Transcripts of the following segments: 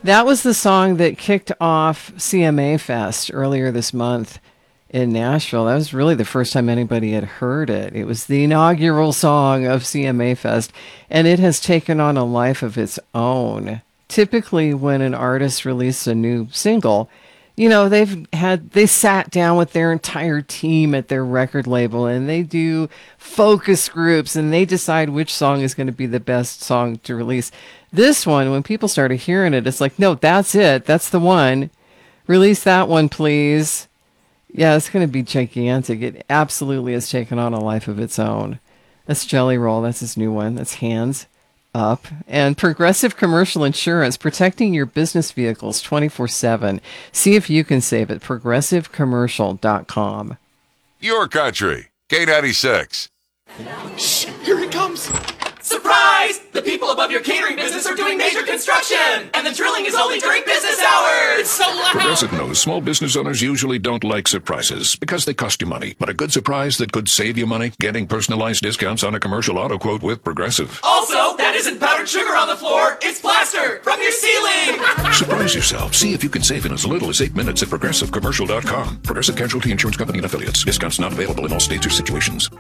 That was the song that kicked off CMA Fest earlier this month in Nashville. That was really the first time anybody had heard it. It was the inaugural song of CMA Fest, and it has taken on a life of its own. Typically, when an artist releases a new single, they sat down with their entire team at their record label and they do focus groups and they decide which song is going to be the best song to release. This one, when people started hearing it, it's like, no, that's it. That's the one. Release that one, please. Yeah, it's going to be gigantic. It absolutely has taken on a life of its own. That's Jelly Roll. That's his new one. That's Hands Up. And Progressive Commercial Insurance, protecting your business vehicles 24/7. See if you can save it. progressivecommercial.com. Your country, K96. Shh, here it comes. Surprise! The people above your catering business are doing major construction, and the drilling is only during business hours. It's so loud. Progressive knows small business owners usually don't like surprises because they cost you money. But a good surprise that could save you money? Getting personalized discounts on a commercial auto quote with Progressive. Also, that isn't powdered sugar on the floor. It's plaster from your ceiling. Surprise yourself. See if you can save in as little as 8 minutes at progressivecommercial.com. Progressive Casualty Insurance Company and Affiliates. Discounts not available in all states or situations.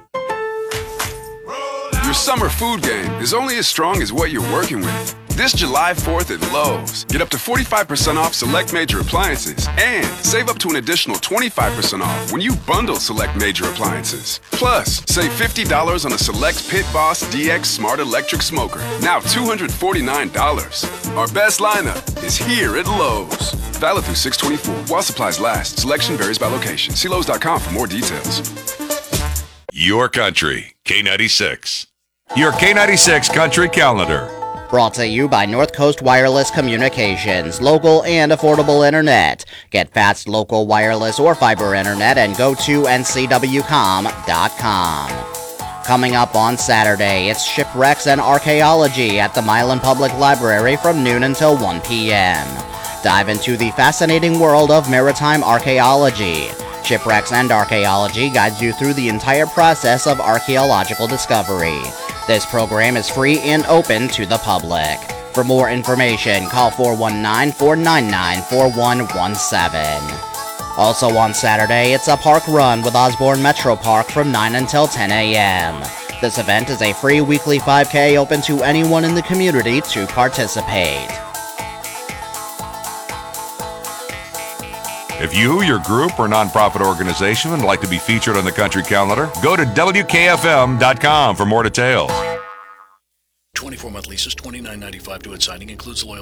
Your summer food game is only as strong as what you're working with. This July 4th at Lowe's, get up to 45% off select major appliances and save up to an additional 25% off when you bundle select major appliances. Plus, save $50 on a select Pit Boss DX Smart Electric Smoker, now $249. Our best lineup is here at Lowe's. Valid through 6/24 while supplies last. Selection varies by location. See Lowe's.com for more details. Your country, K96. Your K96 country calendar. Brought to you by North Coast Wireless Communications, local and affordable internet. Get fast local wireless or fiber internet and go to ncwcom.com. Coming up on Saturday, it's Shipwrecks and Archaeology at the Milan Public Library from noon until 1 p.m. Dive into the fascinating world of maritime archaeology. Shipwrecks and Archaeology guides you through the entire process of archaeological discovery. This program is free and open to the public. For more information, call 419-499-4117. Also on Saturday, it's a park run with Osborne Metro Park from 9 until 10 a.m. This event is a free weekly 5K open to anyone in the community to participate. If you, your group, or nonprofit organization would like to be featured on the country calendar, go to WKFM.com for more details. 24-month leases, $29.95 to its signing, includes loyalty.